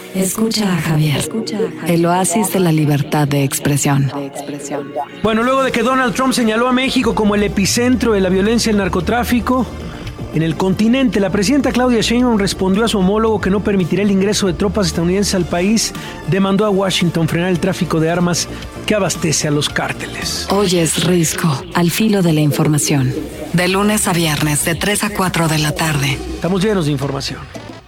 Escucha a Javier, el oasis de la libertad de expresión. Bueno, luego de que Donald Trump señaló a México como el epicentro de la violencia y el narcotráfico en el continente, la presidenta Claudia Sheinbaum respondió a su homólogo que no permitirá el ingreso de tropas estadounidenses al país. Demandó a Washington frenar el tráfico de armas que abastece a los cárteles. Hoy es Risco, al filo de la información. De lunes a viernes, de 3 a 4 de la tarde. Estamos llenos de información.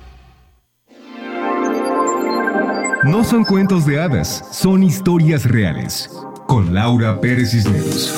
No son cuentos de hadas, son historias reales. Con Laura Pérez Cisneros.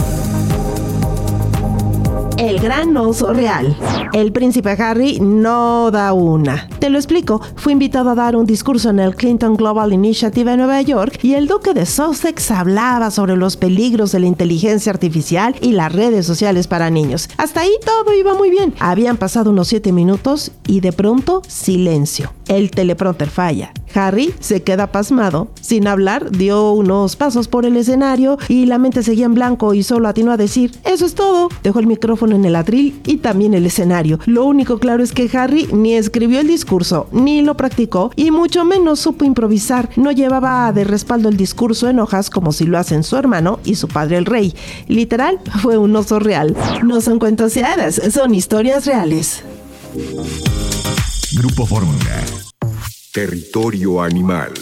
El gran oso real. El príncipe Harry no da una. Te lo explico. Fue invitado a dar un discurso en el Clinton Global Initiative en Nueva York y el duque de Sussex hablaba sobre los peligros de la inteligencia artificial y las redes sociales para niños. Hasta ahí todo iba muy bien. Habían pasado unos 7 minutos y de pronto silencio. El teleprompter falla. Harry se queda pasmado. Sin hablar, dio unos pasos por el escenario y la mente seguía en blanco y solo atinó a decir: "Eso es todo". Dejó el micrófono en el atril y también el escenario. Lo único claro es que Harry ni escribió el discurso, ni lo practicó y mucho menos supo improvisar. No llevaba de respaldo el discurso en hojas como si lo hacen su hermano y su padre el rey. Literal, fue un oso real. No son cuentos de hadas, son historias reales. Grupo Fórmula. Territorio animal.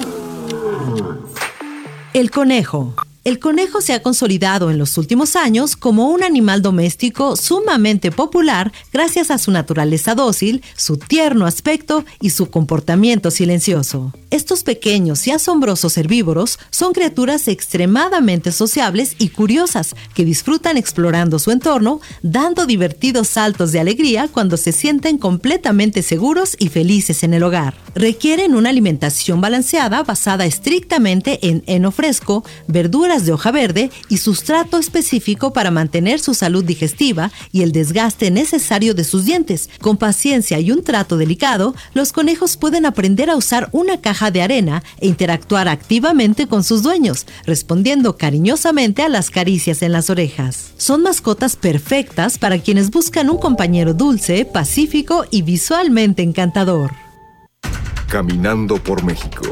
El conejo. El conejo se ha consolidado en los últimos años como un animal doméstico sumamente popular gracias a su naturaleza dócil, su tierno aspecto y su comportamiento silencioso. Estos pequeños y asombrosos herbívoros son criaturas extremadamente sociables y curiosas que disfrutan explorando su entorno, dando divertidos saltos de alegría cuando se sienten completamente seguros y felices en el hogar. Requieren una alimentación balanceada basada estrictamente en heno fresco, verduras de hoja verde y sustrato específico para mantener su salud digestiva y el desgaste necesario de sus dientes. Con paciencia y un trato delicado, los conejos pueden aprender a usar una caja de arena e interactuar activamente con sus dueños, respondiendo cariñosamente a las caricias en las orejas. Son mascotas perfectas para quienes buscan un compañero dulce, pacífico y visualmente encantador. Caminando por México.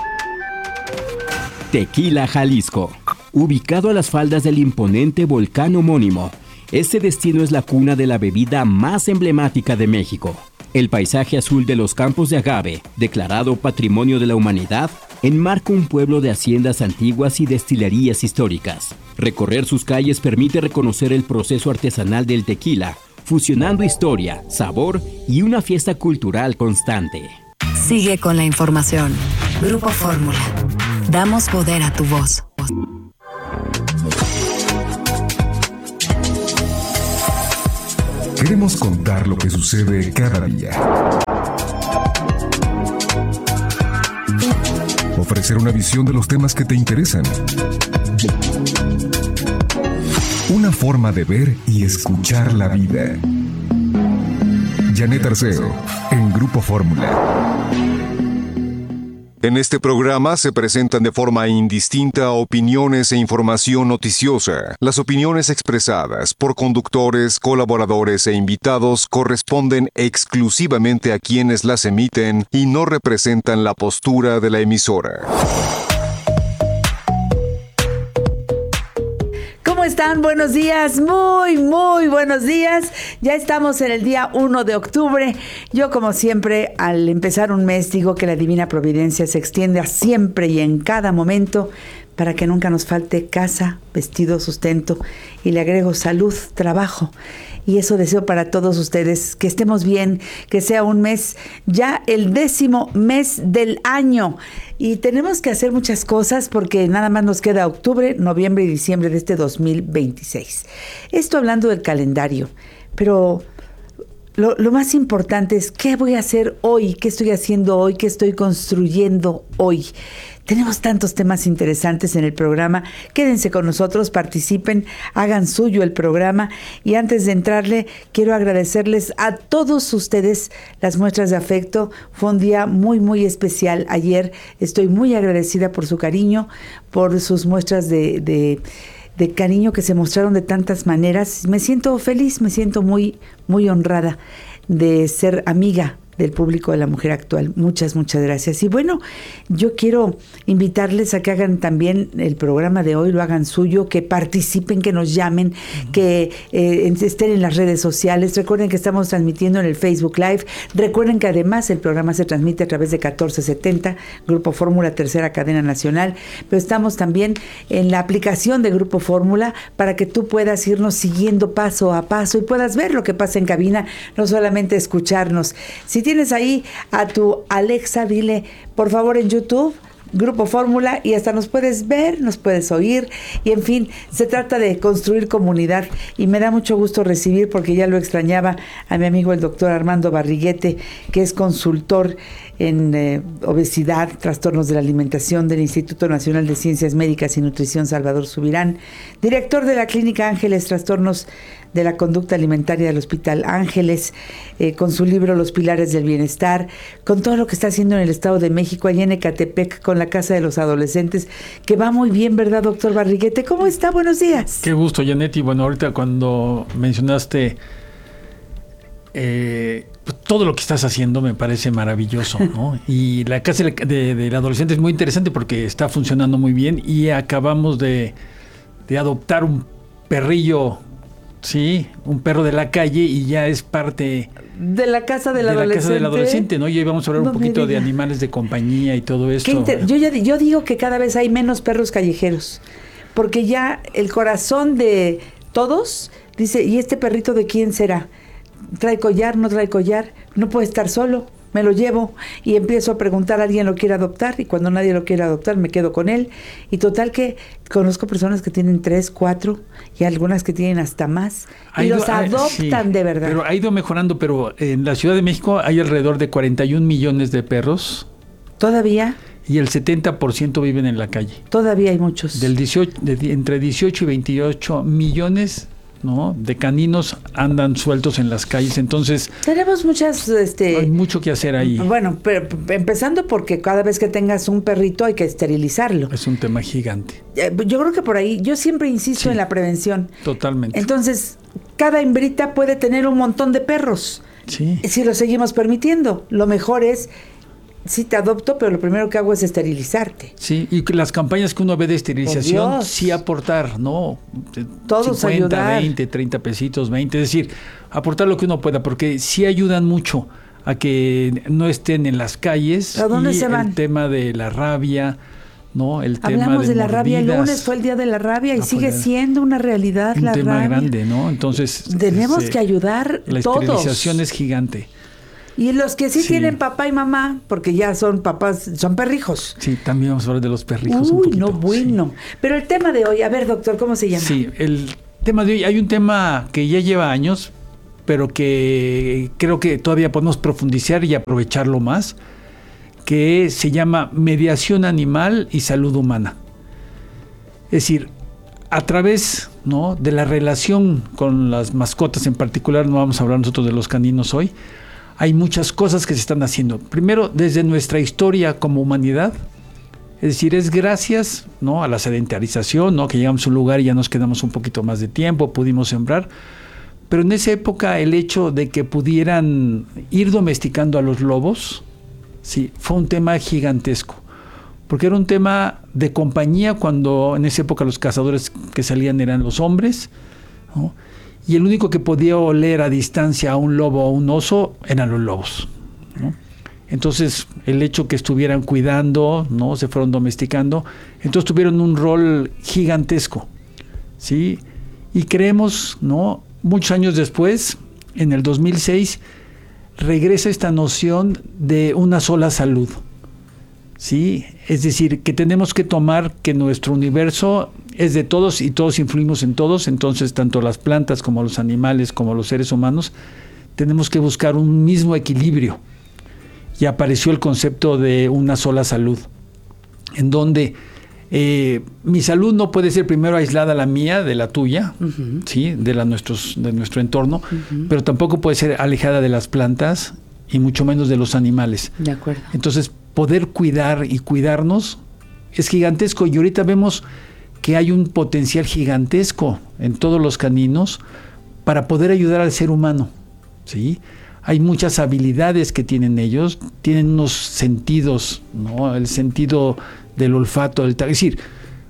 Tequila, Jalisco. Ubicado a las faldas del imponente volcán homónimo, este destino es la cuna de la bebida más emblemática de México. El paisaje azul de los campos de agave, declarado Patrimonio de la Humanidad, enmarca un pueblo de haciendas antiguas y destilerías históricas. Recorrer sus calles permite reconocer el proceso artesanal del tequila, fusionando historia, sabor y una fiesta cultural constante. Sigue con la información. Grupo Fórmula. Damos poder a tu voz. Queremos contar lo que sucede cada día. Ofrecer una visión de los temas que te interesan. Una forma de ver y escuchar la vida. Janet Arceo, en Grupo Fórmula. En este programa se presentan de forma indistinta opiniones e información noticiosa. Las opiniones expresadas por conductores, colaboradores e invitados corresponden exclusivamente a quienes las emiten y no representan la postura de la emisora. ¿Cómo están? Buenos días, muy buenos días. Ya estamos en el día 1 de octubre. Yo, como siempre, al empezar un mes, digo que la divina providencia se extiende a siempre y en cada momento para que nunca nos falte casa, vestido, sustento. Y le agrego salud, trabajo. Y eso deseo para todos ustedes, que estemos bien, que sea un mes, ya el 10º mes del año. Y tenemos que hacer muchas cosas porque nada más nos queda octubre, noviembre y diciembre de este 2026. Esto hablando del calendario, pero lo más importante es qué voy a hacer hoy, qué estoy haciendo hoy, qué estoy construyendo hoy. Tenemos tantos temas interesantes en el programa. Quédense con nosotros, participen, hagan suyo el programa. Y antes de entrarle, quiero agradecerles a todos ustedes las muestras de afecto. Fue un día muy especial ayer. Estoy muy agradecida por su cariño, por sus muestras de cariño que se mostraron de tantas maneras. Me siento feliz, me siento muy honrada de ser amiga del público de La Mujer Actual. Muchas gracias. Y bueno, yo quiero invitarles a que hagan también el programa de hoy, lo hagan suyo, que participen, que nos llamen, que estén en las redes sociales. Recuerden que estamos transmitiendo en el Facebook Live. Recuerden que además el programa se transmite a través de 1470, Grupo Fórmula, tercera cadena nacional, pero estamos también en la aplicación de Grupo Fórmula para que tú puedas irnos siguiendo paso a paso y puedas ver lo que pasa en cabina, no solamente escucharnos. Si tienes ahí a tu Alexa, dile por favor en YouTube Grupo Fórmula y hasta nos puedes ver, nos puedes oír y en fin, se trata de construir comunidad y me da mucho gusto recibir, porque ya lo extrañaba, a mi amigo el doctor Armando Barriguete, que es consultor en obesidad, trastornos de la alimentación del Instituto Nacional de Ciencias Médicas y Nutrición Salvador Subirán, director de la Clínica Ángeles, trastornos de la conducta alimentaria del Hospital Ángeles, con su libro Los Pilares del Bienestar, con todo lo que está haciendo en el Estado de México, allá en Ecatepec, con la Casa de los Adolescentes, que va muy bien, ¿verdad, doctor Barriguete? ¿Cómo está? Buenos días. Qué gusto, Janet. Y bueno, ahorita cuando mencionaste todo lo que estás haciendo me parece maravilloso, ¿no? Y la Casa del Adolescente es muy interesante porque está funcionando muy bien y acabamos de adoptar un perrillo. Sí, un perro de la calle y ya es parte de la casa del adolescente. La casa del adolescente, ¿no? Y hoy vamos a hablar un poquito de animales de compañía y todo esto. Yo digo que cada vez hay menos perros callejeros, porque ya el corazón de todos dice, ¿y este perrito de quién será? ¿Trae collar? ¿No trae collar? No puede estar solo. Me lo llevo y empiezo a preguntar, ¿alguien lo quiere adoptar? Y cuando nadie lo quiere adoptar, me quedo con él. Y total que conozco personas que tienen 3, 4 y algunas que tienen hasta más. Y los adoptan, sí, de verdad. Pero ha ido mejorando, pero en la Ciudad de México hay alrededor de 41 millones de perros. ¿Todavía? Y el 70% viven en la calle. Todavía hay muchos. Entre 18 y 28 millones, ¿no?, de caninos andan sueltos en las calles. Entonces tenemos muchas hay mucho que hacer ahí. Bueno, pero empezando porque cada vez que tengas un perrito hay que esterilizarlo. Es un tema gigante. Yo creo que por ahí, yo siempre insisto en la prevención. Totalmente. Entonces, cada hembrita puede tener un montón de perros. Sí. Si lo seguimos permitiendo, lo mejor es, sí te adopto, pero lo primero que hago es esterilizarte. Sí, y las campañas que uno ve de esterilización, sí aportar, ¿no? Todos 50, ayudar. 20, 30 pesitos, 20, es decir, aportar lo que uno pueda, porque sí ayudan mucho a que no estén en las calles. ¿A dónde se van? El tema de la rabia, ¿no? El tema Hablamos de la rabia, el mordidas. lunes fue el día de la rabia y sigue siendo una realidad la rabia. Un tema grande, ¿no? Entonces tenemos que ayudar la todos. La esterilización es gigante. Y los que sí tienen papá y mamá, porque ya son papás, son perrijos. Sí, también vamos a hablar de los perrijos un poquito. No, bueno. Sí. Pero el tema de hoy, a ver, doctor, ¿cómo se llama? Sí, el tema de hoy, hay un tema que ya lleva años, pero que creo que todavía podemos profundizar y aprovecharlo más, que se llama mediación animal y salud humana. Es decir, a través, ¿no?, de la relación con las mascotas en particular, no vamos a hablar nosotros de los caninos hoy, hay muchas cosas que se están haciendo. Primero, desde nuestra historia como humanidad, es decir, es gracias, ¿no?, a la sedentarización, ¿no?, que llegamos a un lugar y ya nos quedamos un poquito más de tiempo, pudimos sembrar, pero en esa época el hecho de que pudieran ir domesticando a los lobos, sí, fue un tema gigantesco, porque era un tema de compañía cuando en esa época los cazadores que salían eran los hombres, ¿no?, y el único que podía oler a distancia a un lobo o a un oso eran los lobos, ¿no? Entonces, el hecho que estuvieran cuidando, ¿no?, se fueron domesticando, entonces tuvieron un rol gigantesco, ¿sí? Y creemos, ¿no?, muchos años después, en el 2006, regresa esta noción de una sola salud, ¿sí? Es decir, que tenemos que tomar que nuestro universo es de todos y todos influimos en todos, entonces tanto las plantas como los animales como los seres humanos tenemos que buscar un mismo equilibrio. Y apareció el concepto de una sola salud, en donde mi salud no puede ser primero aislada la mía de la tuya, uh-huh, ¿sí?, de nuestro entorno, uh-huh, pero tampoco puede ser alejada de las plantas y mucho menos de los animales. De acuerdo. Entonces, poder cuidar y cuidarnos es gigantesco, y ahorita vemos que hay un potencial gigantesco en todos los caninos para poder ayudar al ser humano, ¿sí? hay muchas habilidades que tienen ellos, tienen unos sentidos, ¿no? El sentido del olfato, es decir,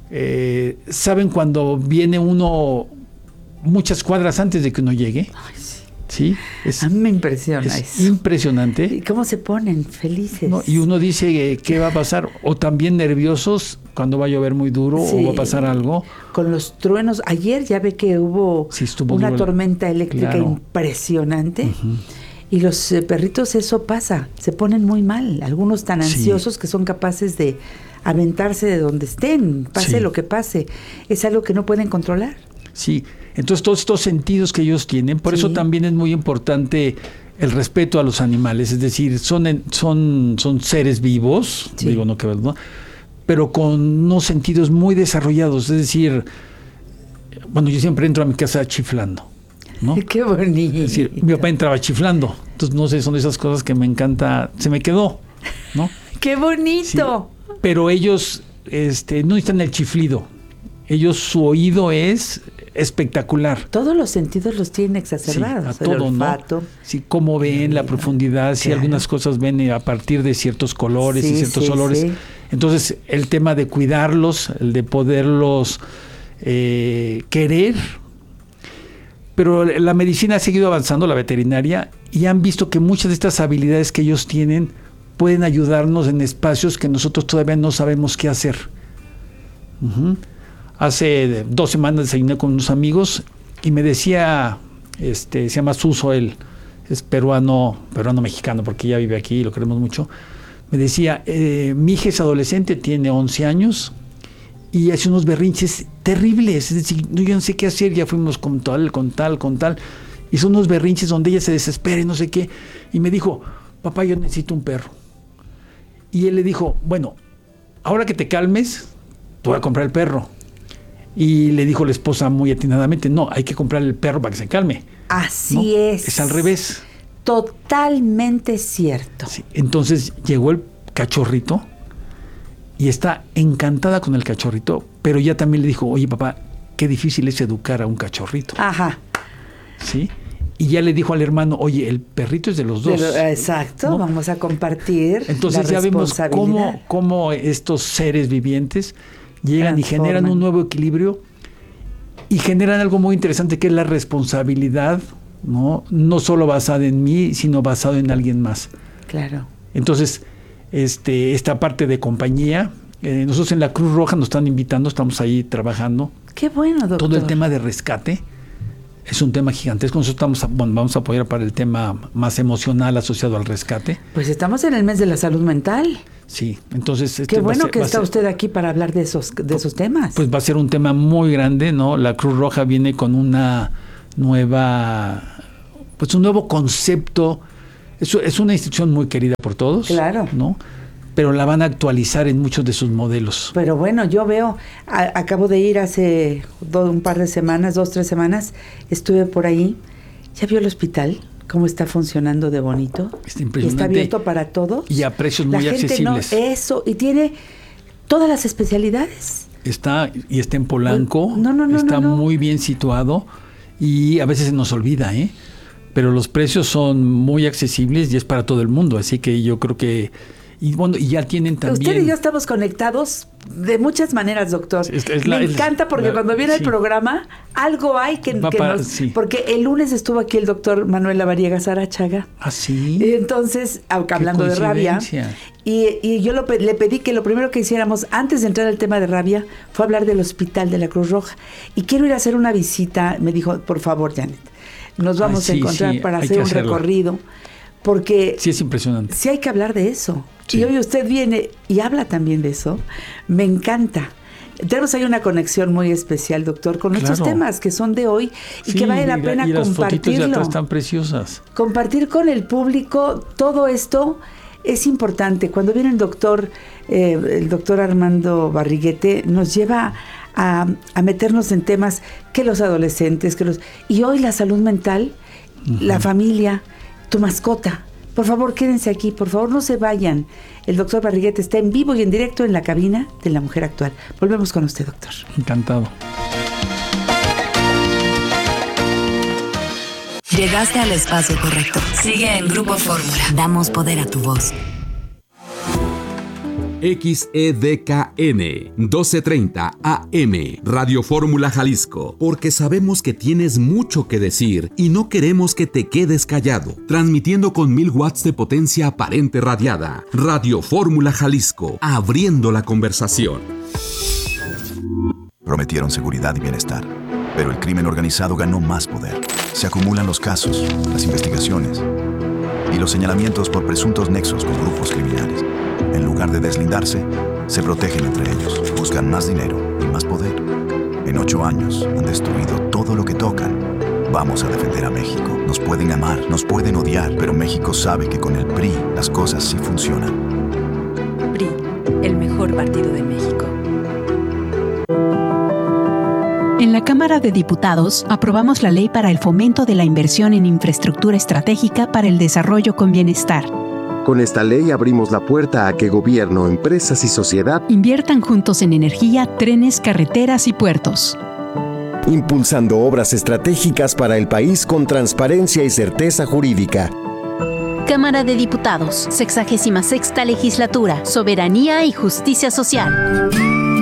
saben cuando viene uno muchas cuadras antes de que uno llegue. Ay, sí. ¿Sí? A mí me impresiona es eso. Impresionante. ¿Y cómo se ponen felices? ¿No? Y uno dice qué va a pasar, o también nerviosos cuando va a llover muy duro, Sí. o va a pasar algo. Con los truenos, ayer ya ve que hubo Sí, estuvo una duro. tormenta eléctrica Claro. impresionante. Ujú. Y los perritos eso pasa, se ponen muy mal, algunos tan Sí. ansiosos que son capaces de aventarse de donde estén, pase Sí. lo que pase, es algo que no pueden controlar. Sí, entonces todos estos sentidos que ellos tienen, por Sí. eso también es muy importante el respeto a los animales, es decir, son seres vivos, Sí. digo, no que ver, ¿no? Pero con unos sentidos muy desarrollados, es decir, bueno, yo siempre entro a mi casa chiflando, ¿no? Qué bonito. Es decir, mi papá entraba chiflando, entonces no sé, son de esas cosas que me encanta, se me quedó, ¿no? Qué bonito. Sí, pero ellos no necesitan el chiflido, ellos su oído es espectacular. Todos los sentidos los tienen Sí, exacerbados, a el todo, olfato. ¿no? Sí, cómo ven, la profundidad, si Claro. algunas cosas ven a partir de ciertos colores Sí, y ciertos sí, olores. sí. Entonces, el tema de cuidarlos, el de poderlos querer. Pero la medicina ha seguido avanzando, la veterinaria, y han visto que muchas de estas habilidades que ellos tienen pueden ayudarnos en espacios que nosotros todavía no sabemos qué hacer. Ujú. Hace 2 semanas desayuné con unos amigos y me decía, se llama Suso, él es peruano mexicano, porque ya vive aquí y lo queremos mucho. Me decía, mi hija es adolescente, tiene 11 años y hace unos berrinches terribles, es decir, yo no sé qué hacer, ya fuimos con tal, y son unos berrinches donde ella se desespera y no sé qué, y me dijo, papá, yo necesito un perro. Y él le dijo, bueno, ahora que te calmes, te voy a comprar el perro. Y le dijo la esposa muy atinadamente, no, hay que comprar el perro para que se calme. Así ¿No? es. Es al revés. Totalmente cierto. Sí. Entonces llegó el cachorrito y está encantada con el cachorrito, pero ya también le dijo, oye papá, qué difícil es educar a un cachorrito. Ajá. ¿Sí? Y ya le dijo al hermano, oye, el perrito es de los dos. Exacto, ¿no? vamos a compartir. Entonces la ya vemos responsabilidad. cómo estos seres vivientes llegan y Transforman. generan un nuevo equilibrio y generan algo muy interesante que es la responsabilidad, no solo basada en mí, sino basado en alguien más. Claro. Entonces, esta parte de compañía, nosotros en la Cruz Roja nos están invitando, estamos ahí trabajando. Qué bueno, doctor. Todo el tema de rescate es un tema gigantesco. Nosotros vamos a apoyar para el tema más emocional asociado al rescate. Pues estamos en el mes de la salud mental. Sí, entonces... Qué bueno que está usted aquí para hablar de esos temas. Pues va a ser un tema muy grande, ¿no? La Cruz Roja viene con una nueva... Pues un nuevo concepto. Es una institución muy querida por todos. Claro. ¿No? Pero la van a actualizar en muchos de sus modelos. Pero bueno, yo veo, acabo de ir hace un par de semanas, 2-3 semanas, estuve por ahí. ¿Ya vio el hospital? ¿Cómo está funcionando de bonito? Está impresionante. Está abierto para todos. Y a precios muy accesibles. Eso, y tiene todas las especialidades. Está en Polanco. No, está muy bien situado y a veces se nos olvida, ¿eh? Pero los precios son muy accesibles y es para todo el mundo. Así que yo creo que... Y bueno, y ya tienen también... Usted y yo estamos conectados de muchas maneras, doctor. Me encanta porque cuando viene el programa, algo hay que nos... Sí. Porque el lunes estuvo aquí el doctor Manuel Lavariega Sarachaga. ¿Ah, sí? Y entonces, hablando de rabia, y yo le pedí que lo primero que hiciéramos antes de entrar al tema de rabia fue hablar del hospital de la Cruz Roja. Y quiero ir a hacer una visita, me dijo, por favor, Janet, nos vamos a encontrar para hacer un recorrido. Porque sí es impresionante. Sí hay que hablar de eso. Sí. Y hoy usted viene y habla también de eso. Me encanta. Tenemos ahí una conexión muy especial, doctor, con nuestros temas que son de hoy y que vale la pena compartirlo. Las fotitos de atrás están preciosas. Compartir con el público todo esto es importante. Cuando viene el doctor Armando Barriguete, nos lleva a meternos en temas que los adolescentes, y hoy la salud mental, la familia, tu mascota. Por favor, quédense aquí, por favor, no se vayan. El doctor Barriguete está en vivo y en directo en la cabina de La Mujer Actual. Volvemos con usted, doctor. Encantado. Llegaste al espacio correcto. Sigue en Grupo Fórmula. Damos poder a tu voz. XEDKN 1230 AM Radio Fórmula Jalisco, porque sabemos que tienes mucho que decir y no queremos que te quedes callado. Transmitiendo con 1000 watts de potencia aparente radiada. Radio Fórmula Jalisco, abriendo la conversación. Prometieron seguridad y bienestar, pero el crimen organizado ganó más poder. Se acumulan los casos, las investigaciones y los señalamientos por presuntos nexos con grupos criminales. En lugar de deslindarse, se protegen entre ellos, buscan más dinero y más poder. En 8 años han destruido todo lo que tocan. Vamos a defender a México. Nos pueden amar, nos pueden odiar, pero México sabe que con el PRI las cosas sí funcionan. PRI, el mejor partido de México. En la Cámara de Diputados aprobamos la ley para el fomento de la inversión en infraestructura estratégica para el desarrollo con bienestar. Con esta ley abrimos la puerta a que gobierno, empresas y sociedad inviertan juntos en energía, trenes, carreteras y puertos. Impulsando obras estratégicas para el país con transparencia y certeza jurídica. Cámara de Diputados, 66ª Legislatura, Soberanía y Justicia Social.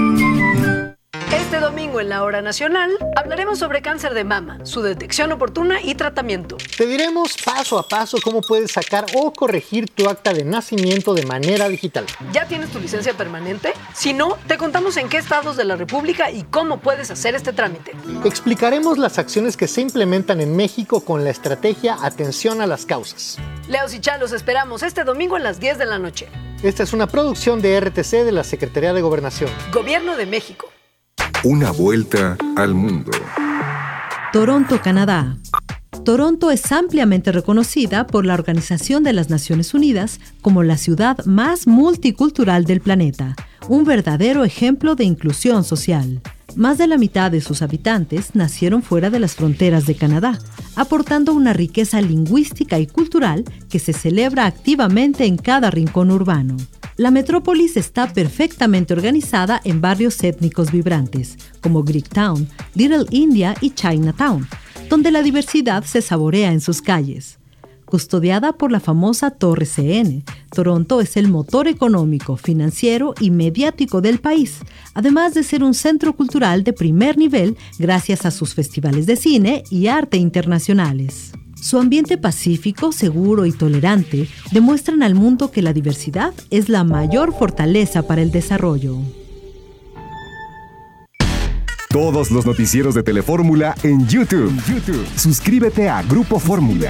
Este domingo en la Hora Nacional hablaremos sobre cáncer de mama, su detección oportuna y tratamiento. Te diremos paso a paso cómo puedes sacar o corregir tu acta de nacimiento de manera digital. ¿Ya tienes tu licencia permanente? Si no, te contamos en qué estados de la República y cómo puedes hacer este trámite. Explicaremos las acciones que se implementan en México con la estrategia Atención a las Causas. Leos y Chá, los esperamos este domingo a las 10 de la noche. Esta es una producción de RTC de la Secretaría de Gobernación. Gobierno de México. Una vuelta al mundo. Toronto, Canadá. Toronto es ampliamente reconocida por la Organización de las Naciones Unidas como la ciudad más multicultural del planeta, un verdadero ejemplo de inclusión social. Más de la mitad de sus habitantes nacieron fuera de las fronteras de Canadá, aportando una riqueza lingüística y cultural que se celebra activamente en cada rincón urbano. La metrópolis está perfectamente organizada en barrios étnicos vibrantes, como Greektown, Little India y Chinatown, donde la diversidad se saborea en sus calles. Custodiada por la famosa Torre CN, Toronto es el motor económico, financiero y mediático del país, además de ser un centro cultural de primer nivel gracias a sus festivales de cine y arte internacionales. Su ambiente pacífico, seguro y tolerante demuestran al mundo que la diversidad es la mayor fortaleza para el desarrollo. Todos los noticieros de Telefórmula en YouTube. Suscríbete a Grupo Fórmula.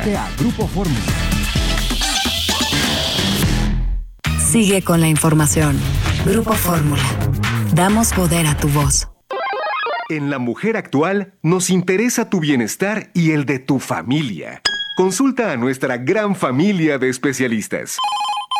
Sigue con la información. Grupo Fórmula. Damos poder a tu voz. En La Mujer Actual nos interesa tu bienestar y el de tu familia. Consulta a nuestra gran familia de especialistas.